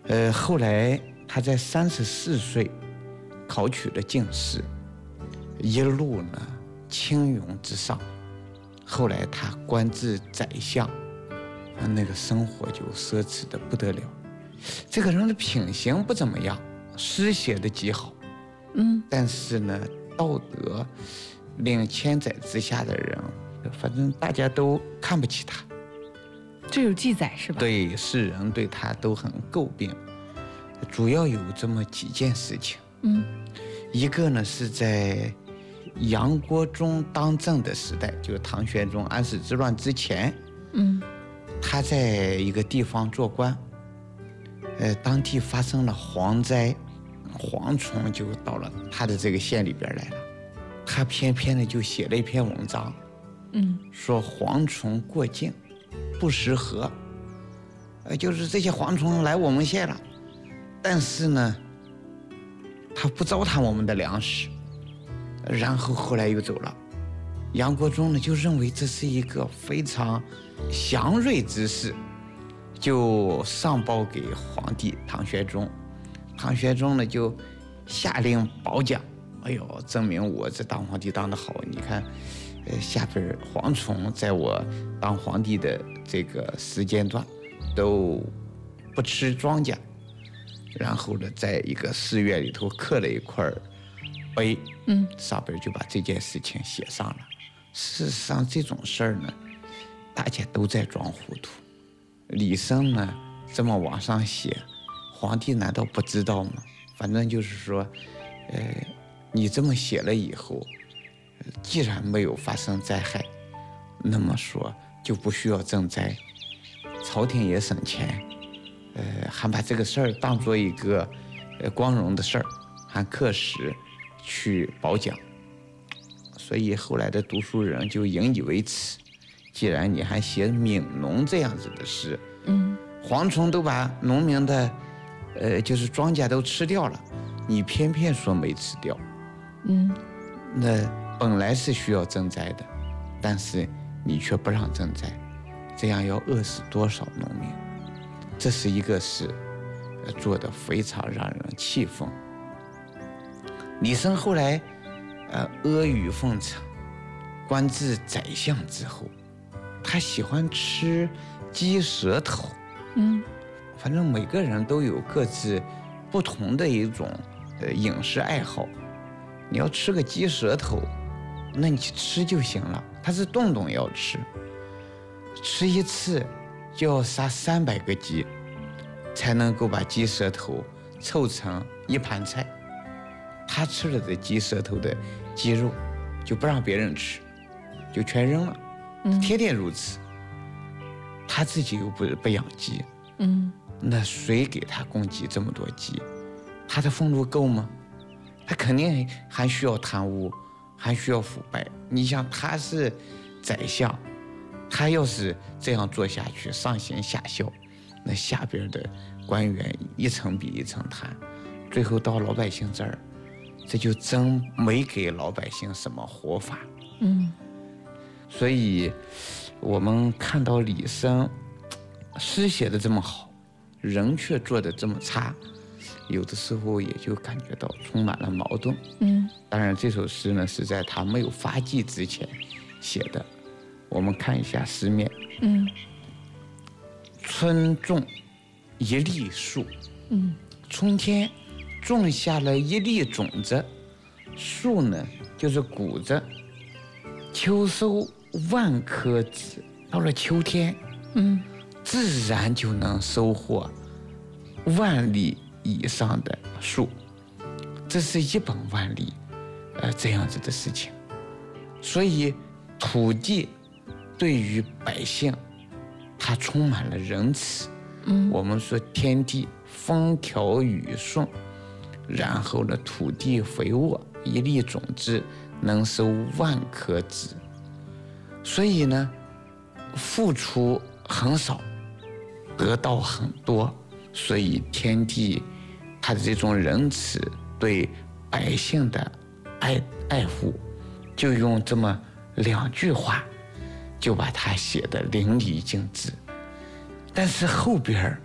后来他在34岁考取了进士，一路呢青云直上。后来他官至宰相，那个生活就奢侈的不得了。这个人的品行不怎么样，诗写的极好，但是呢，道德令千载之下的人，反正大家都看不起他。 这有记载是吧？ 对，世人对他都很诟病，主要有这么几件事情。一个呢是在杨国忠当政的时代，就是唐玄宗安史之乱之前，他在一个地方做官，当地发生了蝗灾，蝗虫就到了他的这个县里边来了，他偏偏的就写了一篇文章，说蝗虫过境，不识合，就是这些蝗虫来我们县了，但是呢，他不糟蹋我们的粮食。然后后来又走了。杨国忠呢就认为这是一个非常祥瑞之事，就上报给皇帝唐玄宗。唐玄宗呢就下令褒奖，哎呦，证明我这当皇帝当得好。你看，下边蝗虫在我当皇帝的这个时间段都不吃庄稼。然后呢，在一个寺院里头刻了一块碑，上边就把这件事情写上了。事实上，这种事儿呢，大家都在装糊涂。李绅呢这么往上写，皇帝难道不知道吗？反正就是说，你这么写了以后，既然没有发生灾害，那么说就不需要赈灾，朝廷也省钱，还把这个事儿当做一个光荣的事儿，还刻石去褒奖。所以后来的读书人就引以为耻，既然你还写悯农这样子的诗，蝗虫都把农民的就是庄稼都吃掉了，你偏偏说没吃掉，那本来是需要赈灾的，但是你却不让赈灾，这样要饿死多少农民？这是一个事，做得非常让人气愤。李绅后来阿谀奉承，官至宰相之后，他喜欢吃鸡舌头。反正每个人都有各自不同的一种饮食爱好。你要吃个鸡舌头，那你吃就行了，他是顿顿要吃，吃一次就要杀300个鸡，才能够把鸡舌头凑成一盘菜。他吃了这鸡舌头的鸡肉，就不让别人吃，就全扔了，天天如此。他自己又不养鸡，那谁给他供给这么多鸡？他的俸禄够吗？他肯定还需要贪污，还需要腐败。你想，他是宰相，他要是这样做下去，上行下效，那下边的官员一层比一层贪，最后到老百姓这儿，这就真没给老百姓什么活法。所以我们看到李绅诗写的这么好，人却做的这么差，有的时候也就感觉到充满了矛盾。当然这首诗呢是在他没有发迹之前写的。我们看一下诗面。春种一粒粟，春天种下了一粒种子，粟呢就是谷子。秋收万颗子，到了秋天，自然就能收获万粒以上的粟，这是一本万利，这样子的事情。所以土地对于百姓，它充满了仁慈。我们说天地风调雨顺，然后呢土地肥沃，一粒种子能收万颗子。所以呢，付出很少，得到很多。所以天地它的这种仁慈对百姓的爱护，就用这么2句话就把它写得淋漓尽致。但是后边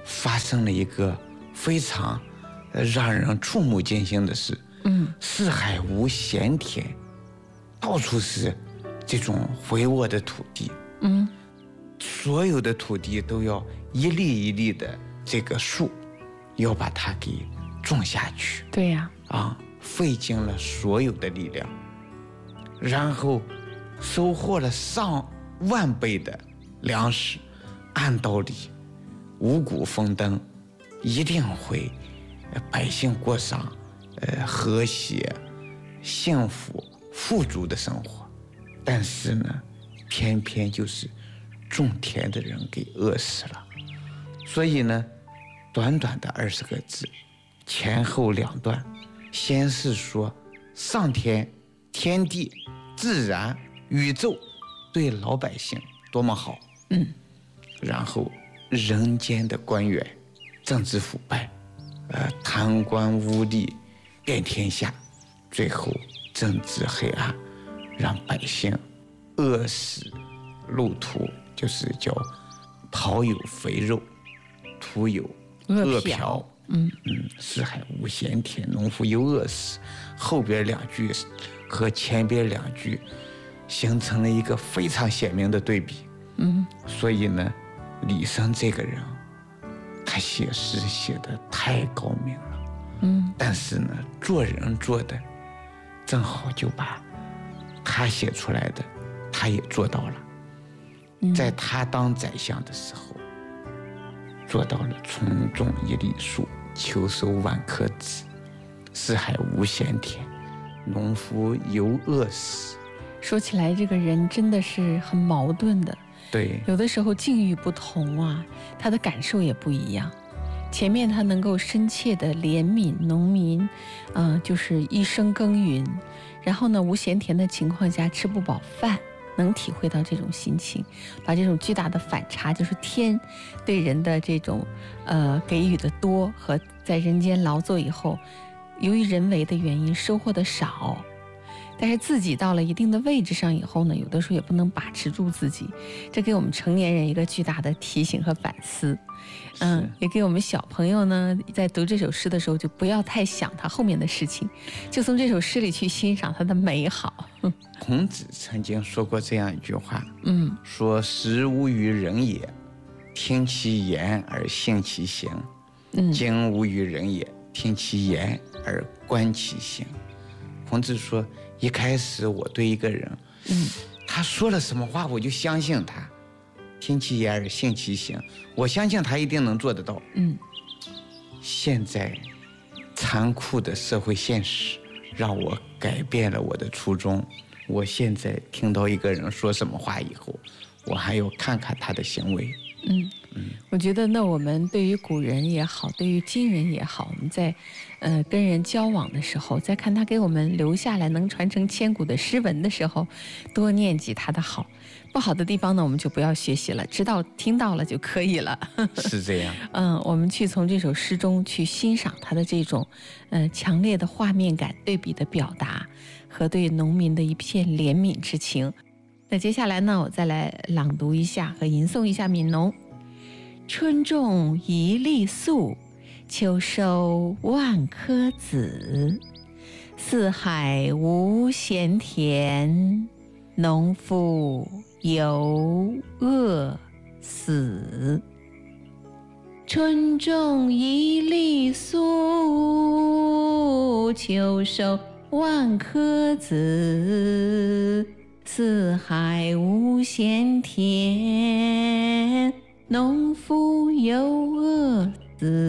发生了一个非常让人触目惊心的事。四海无闲田，到处是这种肥沃的土地。所有的土地都要一粒一粒的这个树，要把它给种下去。 对呀， 费尽了所有的力量，然后收获了上万倍的粮食。按道理，五谷丰登，一定会百姓过上和谐、幸福、富足的生活。但是呢，偏偏就是种田的人给饿死了。所以呢，短短的20个字，前后两段，先是说上天、天地、自然、宇宙对老百姓多么好，然后人间的官员政治腐败，贪官污吏遍天下，最后政治黑暗，让百姓饿死路途，就是叫庖有肥肉，徒有饿殍。四海无闲田，农夫又饿死。后边两句和前边两句形成了一个非常鲜明的对比。所以呢，李绅这个人，他写诗写得太高明了。但是呢，做人做的正好就把他写出来的，他也做到了。在他当宰相的时候，做到了春种一粒粟，秋收万颗子，四海无闲田，农夫犹饿死。 说起来，这个人真的是很矛盾的。 对， 有的时候境遇不同啊，他的感受也不一样。前面他能够深切的怜悯农民，就是一生耕耘，然后呢，无闲田的情况下吃不饱饭，能体会到这种心情，把这种巨大的反差，就是天对人的这种给予的多，和在人间劳作以后，由于人为的原因收获的少。但是自己到了一定的位置上以后呢，有的时候也不能把持住自己，这给我们成年人一个巨大的提醒和反思。也给我们小朋友呢，在读这首诗的时候，就不要太想他后面的事情，就从这首诗里去欣赏它的美好。 孔子曾经说过这样一句话，说时无于人也，听其言而信其行；今无于人也，听其言而观其行。孔子说，一开始我对一个人，他说了什么话，我就相信他，听其言而信其行，我相信他一定能做得到。现在残酷的社会现实让我改变了我的初衷。我现在听到一个人说什么话以后，我还要看看他的行为。 我觉得那我们对于古人也好，对于今人也好，我们在跟人交往的时候，在看他给我们留下来能传承千古的诗文的时候，多念及他的好，不好的地方呢，我们就不要学习了，知道听到了就可以了。 是这样。 我们去从这首诗中去欣赏他的这种强烈的画面感对比的表达，和对农民的一片怜悯之情。那接下来呢，我再来朗读一下和吟诵一下《悯农》。春种一粒粟，秋收万颗子。四海无闲田，农夫犹饿死。春种一粒粟，秋收万颗子。四海无闲田，农夫犹饿死。